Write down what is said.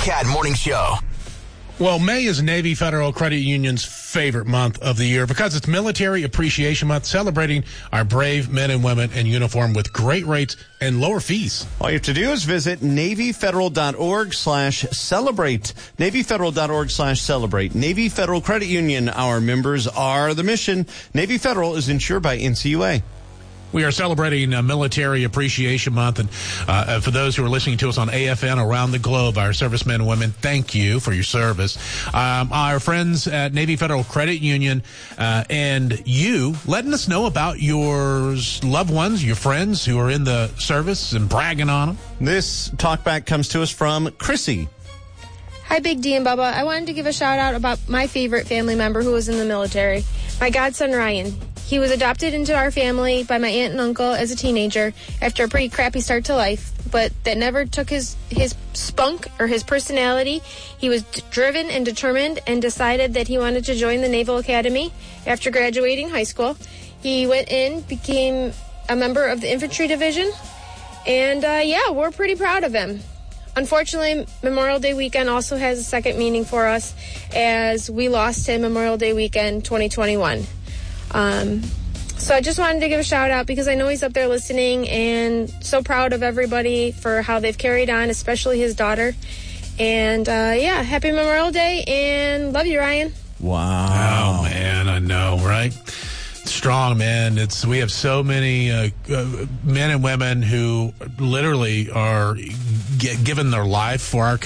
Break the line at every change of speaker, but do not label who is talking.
Cat Morning Show.
Well, May is Navy Federal Credit Union's favorite month of the year because it's Military Appreciation Month, celebrating our brave men and women in uniform with great rates and lower fees.
All you have to do is visit NavyFederal.org/celebrate. NavyFederal.org/celebrate. Navy Federal Credit Union, our members are the mission. Navy Federal is insured by NCUA.
We are celebrating Military Appreciation Month, and for those who are listening to us on AFN around the globe, our servicemen and women, thank you for your service. Our friends at Navy Federal Credit Union and you letting us know about your loved ones, your friends who are in the service and bragging on them.
This talkback comes to us from Chrissy.
Hi, Big D and Bubba. I wanted to give a shout out about my favorite family member who was in the military, my godson Ryan. He was adopted into our family by my aunt and uncle as a teenager after a pretty crappy start to life, but that never took his spunk or his personality. He was driven and determined and decided that he wanted to join the Naval Academy after graduating high school. He went in, became a member of the infantry division, and we're pretty proud of him. Unfortunately, Memorial Day weekend also has a second meaning for us, as we lost him Memorial Day weekend 2021. So I just wanted to give a shout out because I know he's up there listening, and so proud of everybody for how they've carried on, especially his daughter. And happy Memorial Day, and love you, Ryan.
Wow.
Oh man, I know, right? Strong, man. We have so many men and women who literally are giving their life for our